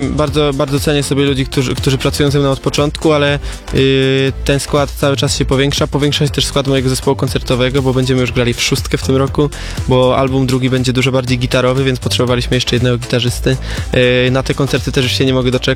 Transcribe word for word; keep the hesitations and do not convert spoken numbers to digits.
bardzo, bardzo cenię sobie ludzi, którzy, którzy pracują ze mną od początku, ale y, ten skład cały czas się powiększa. Powiększa się też skład mojego zespołu koncertowego, bo będziemy już grali w szóstkę w tym roku, bo album drugi będzie dużo bardziej gitarowy, więc potrzebowaliśmy jeszcze jednego gitarzysty. Y, na te koncerty też już się nie mogę doczekać.